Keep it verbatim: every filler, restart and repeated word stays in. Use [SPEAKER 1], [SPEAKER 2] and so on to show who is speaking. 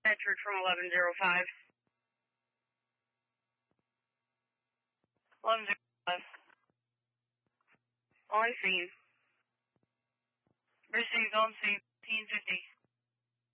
[SPEAKER 1] Bedford from eleven zero five. eleven zero five. On scene. Received on scene, fifteen fifty.